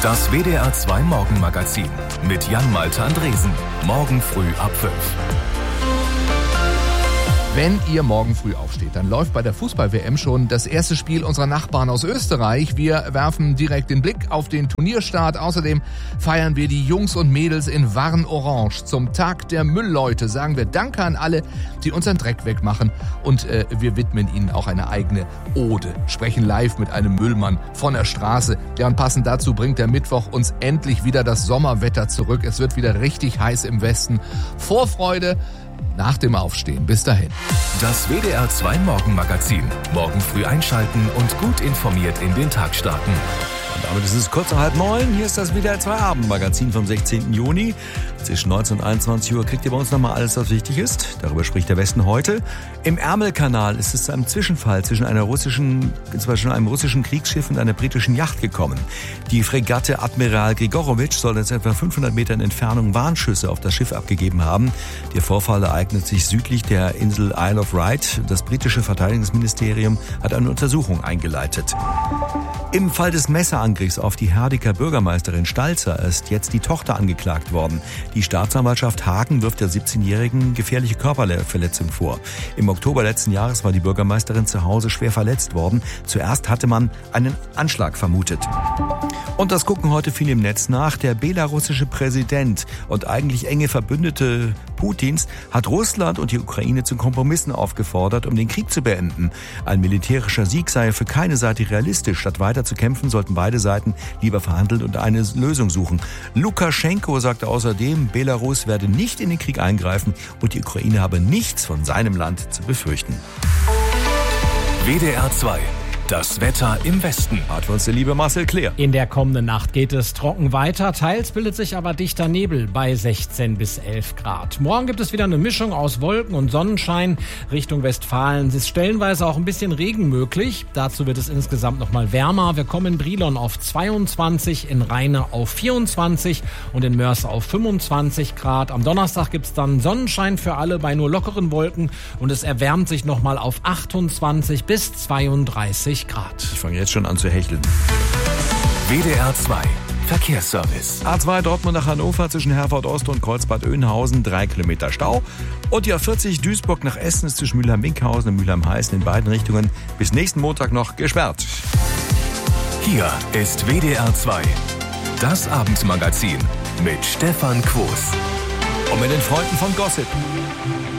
Das WDR 2 Morgenmagazin mit Jan-Malte Andresen. Morgen früh ab 5. Wenn ihr morgen früh aufsteht, dann läuft bei der Fußball-WM schon das erste Spiel unserer Nachbarn aus Österreich. Wir werfen direkt den Blick auf den Turnierstart. Außerdem feiern wir die Jungs und Mädels in Warn-Orange. Zum Tag der Müllleute sagen wir Danke an alle, die unseren Dreck wegmachen. Und wir widmen ihnen auch eine eigene Ode. Sprechen live mit einem Müllmann von der Straße. Ja, und passend dazu bringt der Mittwoch uns endlich wieder das Sommerwetter zurück. Es wird wieder richtig heiß im Westen. Vorfreude nach dem Aufstehen. Bis dahin. Das WDR 2 Morgenmagazin. Morgen früh einschalten und gut informiert in den Tag starten. Und damit ist es kurz nach 8:30. Hier ist das WDR 2 Abendmagazin vom 16. Juni. Zwischen 19 und 21 Uhr kriegt ihr bei uns nochmal alles, was wichtig ist. Darüber spricht der Westen heute. Im Ärmelkanal ist es zu einem Zwischenfall zwischen einem russischen Kriegsschiff und einer britischen Yacht gekommen. Die Fregatte Admiral Grigorowitsch soll jetzt etwa 500 Metern Entfernung Warnschüsse auf das Schiff abgegeben haben. Der Vorfall ereignet sich südlich der Insel Isle of Wight. Das britische Verteidigungsministerium hat eine Untersuchung eingeleitet. Im Fall des Messerangriffs auf die Herdiker Bürgermeisterin Stalzer ist jetzt die Tochter angeklagt worden. Die Staatsanwaltschaft Hagen wirft der 17-Jährigen gefährliche Körperverletzung vor. Im Oktober letzten Jahres war die Bürgermeisterin zu Hause schwer verletzt worden. Zuerst hatte man einen Anschlag vermutet. Und das gucken heute viele im Netz nach. Der belarussische Präsident und eigentlich enge Verbündete Putins hat Russland und die Ukraine zu Kompromissen aufgefordert, um den Krieg zu beenden. Ein militärischer Sieg sei für keine Seite realistisch. Statt weiter zu kämpfen, sollten beide Seiten lieber verhandeln und eine Lösung suchen. Lukaschenko sagte außerdem, Belarus werde nicht in den Krieg eingreifen und die Ukraine habe nichts von seinem Land zu befürchten. WDR 2. Das Wetter im Westen. Hat für uns der liebe Marcel Kleer. In der kommenden Nacht geht es trocken weiter. Teils bildet sich aber dichter Nebel bei 16 bis 11 Grad. Morgen gibt es wieder eine Mischung aus Wolken und Sonnenschein. Richtung Westfalen ist stellenweise auch ein bisschen Regen möglich. Dazu wird es insgesamt noch mal wärmer. Wir kommen in Brilon auf 22, in Rheine auf 24 und in Mörs auf 25 Grad. Am Donnerstag gibt es dann Sonnenschein für alle bei nur lockeren Wolken und es erwärmt sich noch mal auf 28 bis 32 Grad. Ich fange jetzt schon an zu hecheln. WDR 2 Verkehrsservice. A2 Dortmund nach Hannover zwischen Herford Ost und Kreuzbad-Oeynhausen 3 Kilometer Stau. Und die A40 Duisburg nach Essen ist zwischen Mülheim-Winkhausen und Mülheim-Heißen in beiden Richtungen bis nächsten Montag noch gesperrt. Hier ist WDR 2. Das Abendmagazin mit Stefan Quos. Und mit den Freunden von Gossip.